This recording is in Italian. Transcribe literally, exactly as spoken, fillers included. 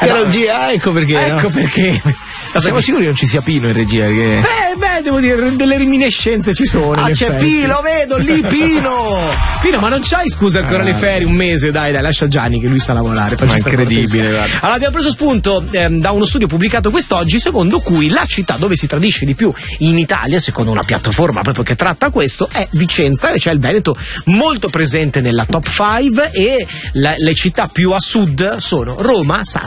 in regia, ecco perché. Ecco no? perché. Ma siamo sicuri che non ci sia Pino in regia? Che... Beh, beh, devo dire, delle reminiscenze ci sono. Ah, c'è Pino, lo vedo lì, Pino! Pino, ma non c'hai, scusa, ancora ah, le ferie, un mese, dai, dai, lascia Gianni che lui sa lavorare. Ma incredibile, guarda. Allora, abbiamo preso spunto ehm, da uno studio pubblicato quest'oggi, secondo cui la città dove si tradisce di più in Italia, secondo una piattaforma proprio che tratta questo, è Vicenza, e cioè il Veneto molto presente nella top cinque, e la, le città più a sud sono Roma, Sassari